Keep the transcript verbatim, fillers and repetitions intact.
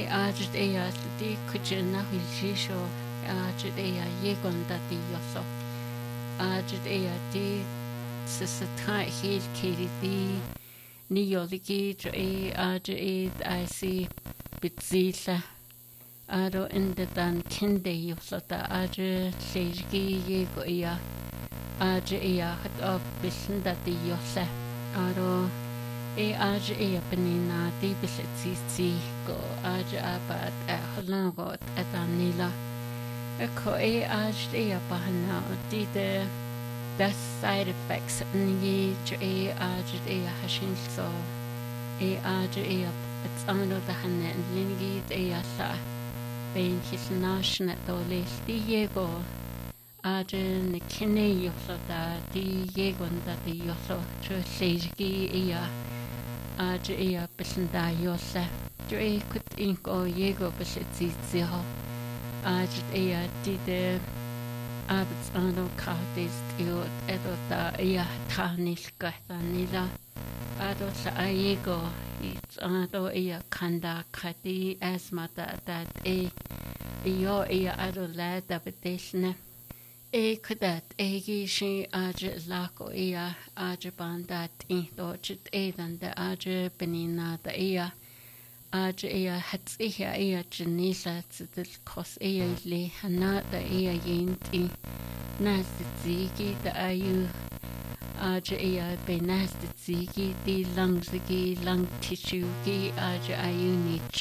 ajit eya di kuchina hilshisho ajit eya yegonda di yoso ajit eya di sisata hil kiri di niyoligi jo e ajit e I see bitzila aro inde dan kinde yoso da ajit sejgi yego eya ajit eya hat of bisinda di yose aro e aj e penina di bisetsi go aj abat e hologot etanila eko e aj e bahana di the best side effects ni e aj e hashin so e aj e it's ano da hanne lingi e asa ben hisnashna dole di yego aj ne kine yoso da di yego da di yoso cho sejgi e aj eya bisinda yosa jo e kut inko yego bisetsi ho aj eya dide abts ano kartis yo edo da eya tanil kahtanila ado sa ayego it's ado eya kanda kati asmata that e yo eya ado la da betesne e kudat egi shi aj lako eya aj bandat in dojit edan da aj benina da eya aj eya hats eya eya janisa tsidil kos eya le hana da eya yinti nas zigi da ayu aj eya benas zigi di lungzigi lung tissue gi aj ayu ni